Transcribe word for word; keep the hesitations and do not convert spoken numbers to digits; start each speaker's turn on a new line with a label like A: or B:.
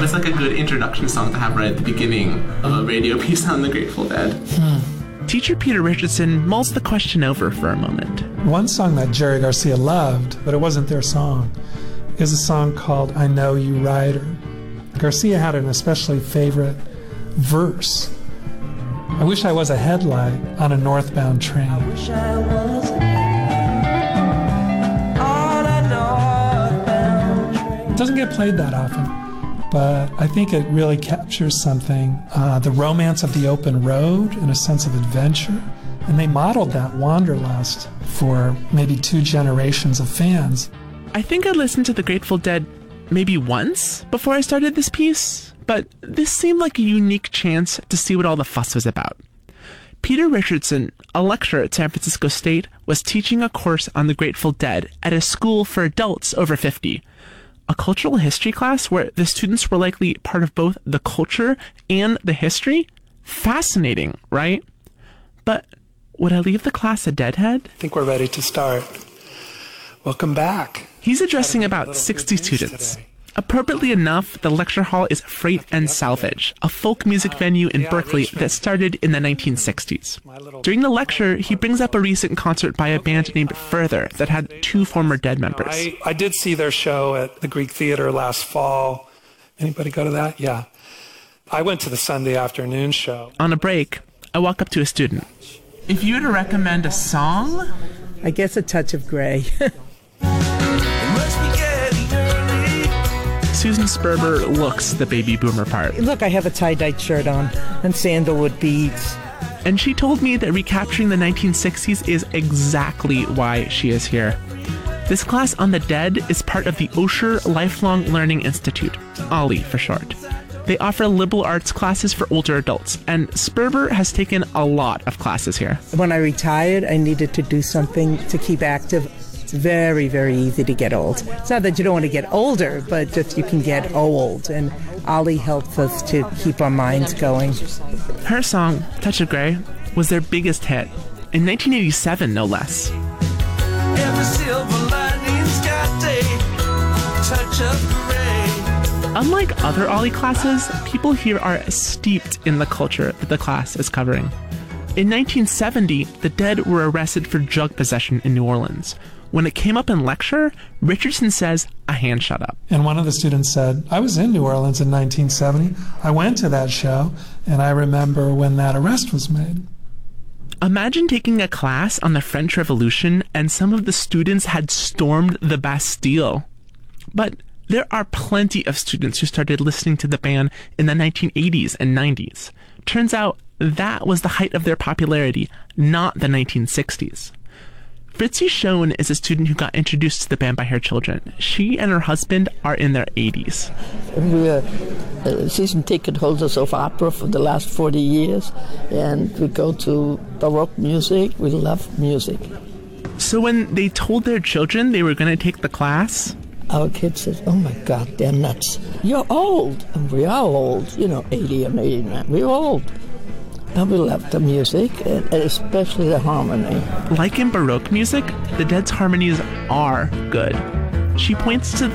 A: It's like a good introduction song to have right at the beginning of a radio piece on the Grateful Dead.
B: Hmm. Teacher Peter Richardson mulls the question over for a moment.
C: One song that Jerry Garcia loved, but it wasn't their song, is a song called I Know You Rider. Garcia had an especially favorite verse. I wish I was a headlight on a northbound train. I wish I was on a northbound train. It doesn't get played that often, but I think it really captures something, uh, the romance of the open road and a sense of adventure. And they modeled that wanderlust for maybe two generations of fans.
B: I think I listened to the Grateful Dead maybe once before I started this piece, but this seemed like a unique chance to see what all the fuss was about. Peter Richardson, a lecturer at San Francisco State, was teaching a course on the Grateful Dead at a school for adults over fifty. A cultural history class where the students were likely part of both the culture and the history? Fascinating, right? But would I leave the class a deadhead?
C: I think we're ready to start. Welcome back.
B: He's addressing about sixty students. Today. Appropriately enough, the lecture hall is Freight and Salvage, a folk music venue in Berkeley that started in the nineteen sixties. During the lecture, he brings up a recent concert by a band named Further that had two former Dead members.
C: I, I did see their show at the Greek Theater last fall. Anybody go to that? Yeah. I went to the Sunday afternoon show.
B: On a break, I walk up to a student. If you were to recommend a song?
D: I guess A Touch of Grey.
B: Susan Sperber looks the baby boomer part.
D: Look, I have a tie-dyed shirt on and sandalwood beads.
B: And she told me that recapturing the nineteen sixties is exactly why she is here. This class on the Dead is part of the Osher Lifelong Learning Institute, OLLI for short. They offer liberal arts classes for older adults, and Sperber has taken a lot of classes here.
D: When I retired, I needed to do something to keep active. It's very, very easy to get old. It's not that you don't want to get older, but just you can get old, and OLLI helps us to keep our minds going.
B: Her song, Touch of Grey, was their biggest hit, in nineteen eighty-seven no less. Every silver lining's got a touch of grey. Unlike other OLLI classes, people here are steeped in the culture that the class is covering. In nineteen seventy, the Dead were arrested for drug possession in New Orleans. When it came up in lecture, Richardson says a hand shot up.
C: And one of the students said, I was in New Orleans in nineteen seventy. I went to that show, and I remember when that arrest was made.
B: Imagine taking a class on the French Revolution and some of the students had stormed the Bastille. But there are plenty of students who started listening to the band in the nineteen eighties and nineties. Turns out that was the height of their popularity, not the nineteen sixties. Fritzi Schoen is a student who got introduced to the band by her children. She and her husband are in their eighties.
E: We were uh, season ticket holders of opera for the last forty years, and we go to Baroque music. We love music.
B: So when they told their children they were going to take the class,
E: our kids said, oh my God, they're nuts. You're old. And we are old, you know, eighty and eighty-nine. We're old. And we love the music, and especially the harmony.
B: Like in Baroque music, the Dead's harmonies are good. She points to the